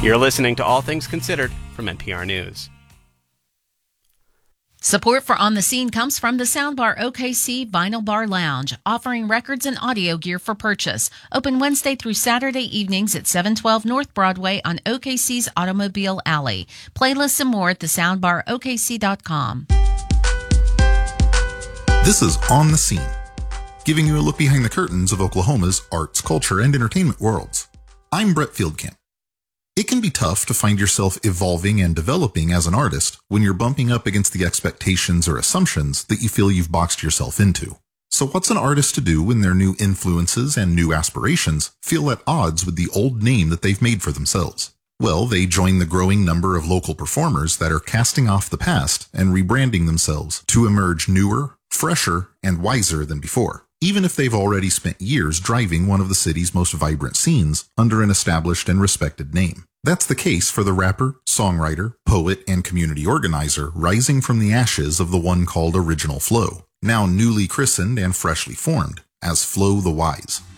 You're listening to All Things Considered from NPR News. Support for On the Scene comes from the Soundbar OKC Vinyl Bar Lounge, offering records and audio gear for purchase. Open Wednesday through Saturday evenings at 712 North Broadway on OKC's Automobile Alley. Playlists and more at thesoundbarokc.com. This is On the Scene, giving you a look behind the curtains of Oklahoma's arts, culture, and entertainment worlds. I'm Brett Fieldkamp. It can be tough to find yourself evolving and developing as an artist when you're bumping up against the expectations or assumptions that you feel you've boxed yourself into. So what's an artist to do when their new influences and new aspirations feel at odds with the old name that they've made for themselves? Well, they join the growing number of local performers that are casting off the past and rebranding themselves to emerge newer, fresher, and wiser than before, even if they've already spent years driving one of the city's most vibrant scenes under an established and respected name. That's the case for the rapper, songwriter, poet, and community organizer rising from the ashes of the one called Original Flow, now newly christened and freshly formed as Flo the Wise.